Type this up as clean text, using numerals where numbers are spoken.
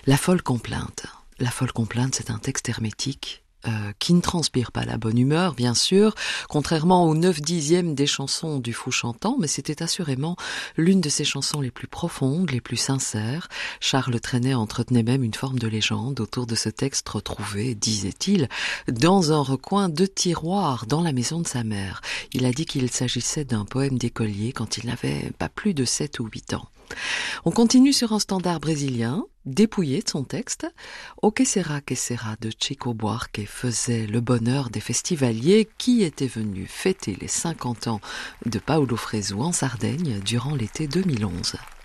La folle complainte. La folle complainte, c'est un texte hermétique qui ne transpire pas la bonne humeur, bien sûr, contrairement aux 9/10 des chansons du Fou chantant, mais c'était assurément l'une de ses chansons les plus profondes, les plus sincères. Charles Trenet entretenait même une forme de légende autour de ce texte retrouvé, disait-il, dans un recoin de tiroir dans la maison de sa mère. Il a dit qu'il s'agissait d'un poème d'écolier quand il n'avait pas plus de 7 ou 8 ans. On continue sur un standard brésilien, dépouillé de son texte. O Que Sera de Chico Buarque faisait le bonheur des festivaliers qui étaient venus fêter les 50 ans de Paulo Fresu en Sardaigne durant l'été 2011.